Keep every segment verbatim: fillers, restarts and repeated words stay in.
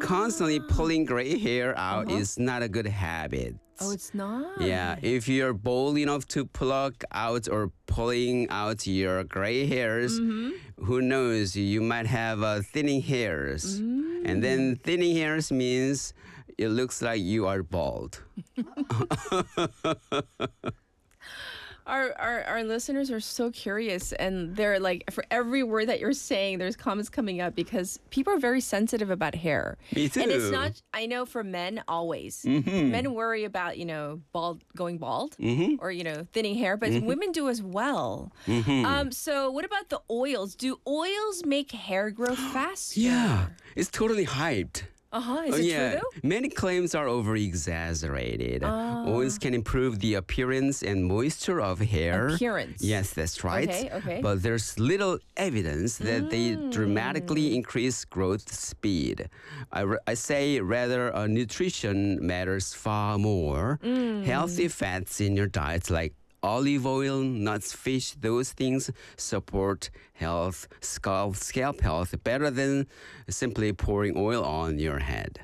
constantly pulling gray hair out Uh-huh. is not a good habit. Oh, it's not. Yeah, if you're bold enough to pluck out or pulling out your gray hairs, Mm-hmm. who knows, you might have uh, thinning hairs. Mm. And then thinning hairs means it looks like you are bald. Our, our our listeners are so curious, and they're like, for every word that you're saying, there's comments coming up because people are very sensitive about hair. Me too. And it's not, I know for men, always. Men worry about, you know, bald, going bald or, you know, thinning hair, but women do as well. Um, so what about the oils? Do oils make hair grow faster? Yeah, it's totally hyped. Uh-huh. Is Oh, it yeah. true though? Many claims are over exaggerated. Oils can improve the appearance and moisture of hair. Appearance. Yes, that's right. Okay, okay. But there's little evidence that they dramatically increase growth speed. I, r- I say rather uh, nutrition matters far more. Healthy fats in your diet like olive oil, nuts, fish, those things support health, scalp, scalp health better than simply pouring oil on your head.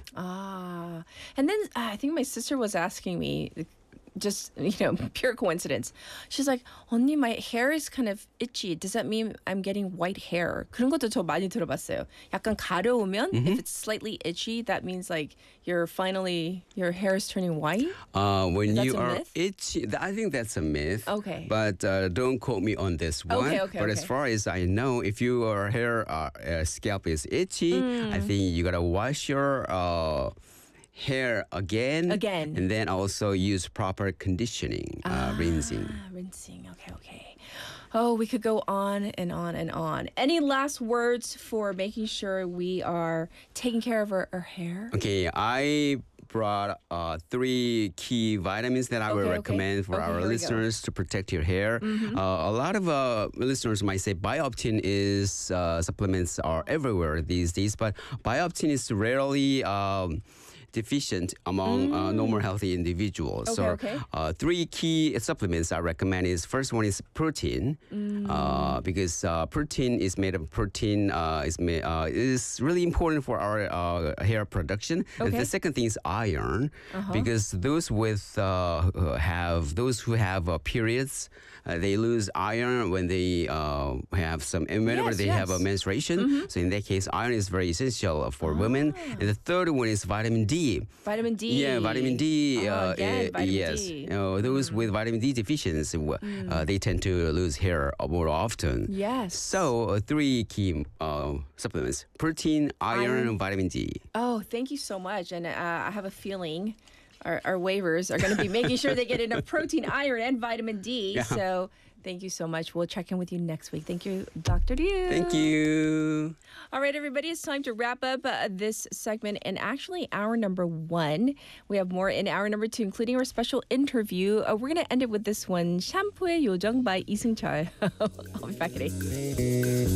Ah, and then uh, I think my sister was asking me, just, you know, pure coincidence. She's like, 언니, my hair is kind of itchy. Does that mean I'm getting white hair? 그런 것도 저 많이 들어봤어요. 약간 가려우면, if it's slightly itchy, that means like you're finally, your hair is turning white? Uh, when That's you a are myth? itchy, th- I think that's a myth. Okay. But uh, don't quote me on this one. Okay, okay, but as okay. far as I know, if your hair uh, uh, scalp is itchy, Mm. I think you gotta wash your uh, hair again. Again. And then also use proper conditioning, uh, rinsing. Ah, rinsing. Okay, okay. Oh, we could go on and on and on. Any last words for making sure we are taking care of our, our hair? Okay, I brought uh, three key vitamins that I would Okay, okay. recommend for Okay, our here we go. listeners to protect your hair. Uh, a lot of uh, listeners might say Bioptin is uh, supplements are everywhere these days, but Bioptin is rarely um, deficient among uh, normal healthy individuals. Okay, so okay. Uh, three key supplements I recommend is first one is protein uh, because uh, protein is made of protein uh, is made, uh, is really important for our uh, hair production. And Okay. the second thing is iron because those with uh, who have those who have uh, periods uh, they lose iron when they uh, have some whenever Yes, they have a yes. menstruation. So in that case, iron is very essential for women. And the third one is vitamin D. Vitamin D. Yeah, vitamin D. Oh, uh, again, uh, vitamin yes, D. Uh, those with vitamin D deficiency, w- uh, they tend to lose hair uh, more often. Yes. So uh, three key uh, supplements: protein, iron, Iron. and vitamin D. Oh, thank you so much. And uh, I have a feeling our, our waivers are going to be making sure they get enough protein, iron, and vitamin D. Yeah. So thank you so much. We'll check in with you next week. Thank you, Doctor Liu. Thank you. All right, everybody, it's time to wrap up uh, this segment and actually hour number one. We have more in hour number two, including our special interview. Uh, we're going to end it with this one, 샴푸의 요정 by 이승철. I'll be back at eight.